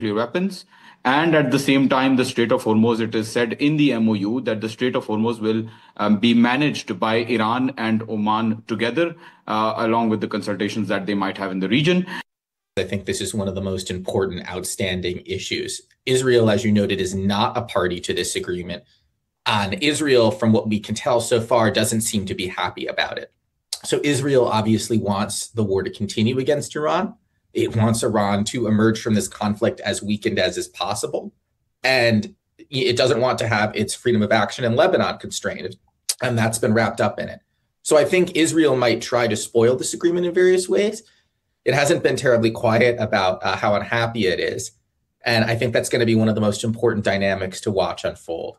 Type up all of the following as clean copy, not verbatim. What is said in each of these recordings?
weapons. And at the same time, the Strait of Hormuz, it is said in the MOU that the Strait of Hormuz will be managed by Iran and Oman together, along with the consultations that they might have in the region. I think this is one of the most important outstanding issues. Israel, as you noted, is not a party to this agreement. And Israel, from what we can tell so far, doesn't seem to be happy about it. So Israel obviously wants the war to continue against Iran. It wants Iran to emerge from this conflict as weakened as is possible. And it doesn't want to have its freedom of action in Lebanon constrained. And that's been wrapped up in it. So I think Israel might try to spoil this agreement in various ways. It hasn't been terribly quiet about how unhappy it is. And I think that's going to be one of the most important dynamics to watch unfold.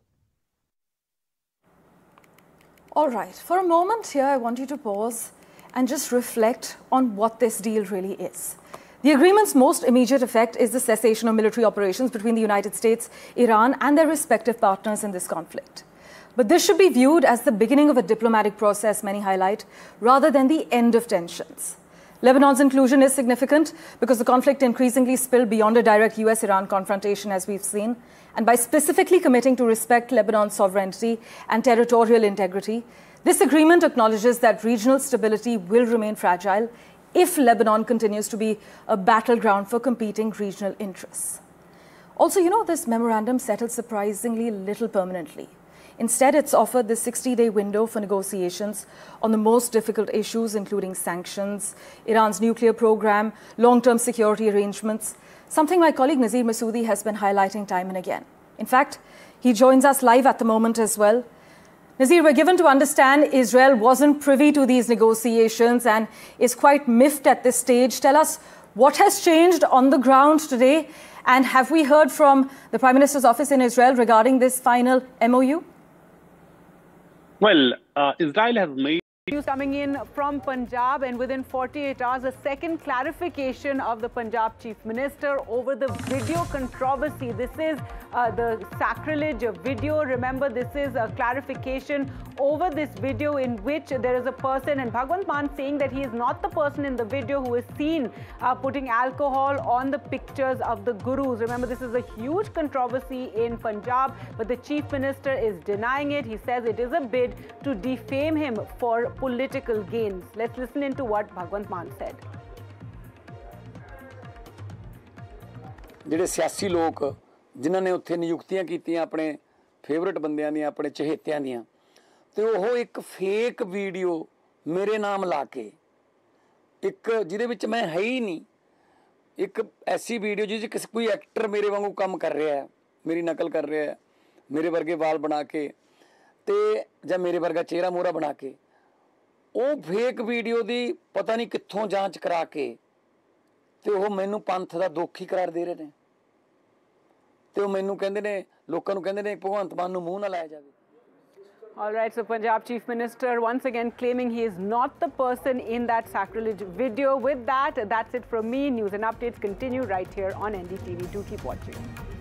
All right, for a moment here, I want you to pause and just reflect on what this deal really is. The agreement's most immediate effect is the cessation of military operations between the United States, Iran, and their respective partners in this conflict. But this should be viewed as the beginning of a diplomatic process, many highlight, rather than the end of tensions. Lebanon's inclusion is significant because the conflict increasingly spilled beyond a direct US-Iran confrontation, as we've seen. And by specifically committing to respect Lebanon's sovereignty and territorial integrity, this agreement acknowledges that regional stability will remain fragile if Lebanon continues to be a battleground for competing regional interests. Also, this memorandum settled surprisingly little permanently. Instead, it's offered this 60-day window for negotiations on the most difficult issues, including sanctions, Iran's nuclear program, long-term security arrangements, something my colleague Nazir Masoodi has been highlighting time and again. In fact, he joins us live at the moment as well. Nazir, we're given to understand Israel wasn't privy to these negotiations and is quite miffed at this stage. Tell us what has changed on the ground today, and have we heard from the Prime Minister's office in Israel regarding this final MOU? Well, Israel has made news coming in from Punjab, and within 48 hours, a second clarification of the Punjab Chief Minister over the video controversy. This is the sacrilege video. Remember, this is a clarification over this video in which there is a person, and Bhagwant Mann saying that he is not the person in the video who is seen putting alcohol on the pictures of the gurus. Remember, this is a huge controversy in Punjab, but the Chief Minister is denying it. He says it is a bid to defame him for political gains. Let's listen into what Bhagwant Mann said. ਜਿਹੜੇ ਸਿਆਸੀ ਲੋਕ ਜਿਨ੍ਹਾਂ ਨੇ ਉੱਥੇ ਨਿਯੁਕਤੀਆਂ ਕੀਤੀਆਂ ਆਪਣੇ favourite ਬੰਦਿਆਂ ਦੀਆਂ, ਆਪਣੇ ਚਹੇਤਿਆਂ ਦੀਆਂ, ਤੇ ਉਹ ਇੱਕ ਫੇਕ ਵੀਡੀਓ ਮੇਰੇ ਨਾਮ ਲਾ ਕੇ, ਇੱਕ ਜਿਹਦੇ ਵਿੱਚ ਮੈਂ ਹੈ ਹੀ ਨਹੀਂ, ਇੱਕ ਐਸੀ ਵੀਡੀਓ ਜਿਹਦੇ ਵਿੱਚ ਕੋਈ ਐਕਟਰ ਮੇਰੇ ਵਾਂਗੂ ਕੰਮ ਕਰ ਰਿਹਾ ਹੈ, ਮੇਰੀ ਨਕਲ ਕਰ ਰਿਹਾ ਹੈ, ਮੇਰੇ ਵਰਗੇ ਵਾਲ ਬਣਾ ਕੇ ਤੇ ਜਾਂ ਮੇਰੇ ਵਰਗਾ ਚਿਹਰਾ ਮੋਹਰਾ ਬਣਾ ਕੇ, ਉਹ ਫੇਕ ਵੀਡੀਓ ਦੀ ਪਤਾ ਨਹੀਂ ਕਿੱਥੋਂ ਜਾਂਚ ਕਰਾ ਕੇ ਤੇ ਉਹ ਮੈਨੂੰ ਪੰਥ ਦਾ ਦੋਖੀ ਕਰਾਰ ਦੇ ਰਹੇ ਨੇ, ਤੇ ਉਹ ਮੈਨੂੰ ਕਹਿੰਦੇ ਨੇ, ਲੋਕਾਂ ਨੂੰ ਕਹਿੰਦੇ ਨੇ ਭਗਵੰਤ ਮਾਨ ਨੂੰ ਮੂੰਹ ਨਾ ਲਾਇਆ ਜਾਵੇ। All right, so Punjab Chief Minister once again claiming he is not the person in that sacrilege video. With that, that's it from me. News and updates continue right here on NDTV. Do keep watching.